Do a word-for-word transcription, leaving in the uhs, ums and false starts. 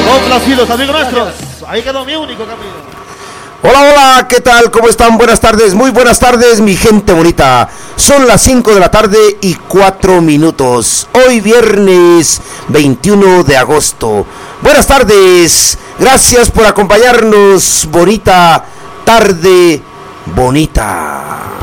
Complacidos, amigos nuestros. Ahí quedó mi único camino. Hola, hola, ¿qué tal? ¿Cómo están? Buenas tardes, muy buenas tardes, mi gente bonita. Son las cinco de la tarde y cuatro minutos. Hoy viernes veintiuno de agosto. Buenas tardes, gracias por acompañarnos. Bonita tarde, bonita.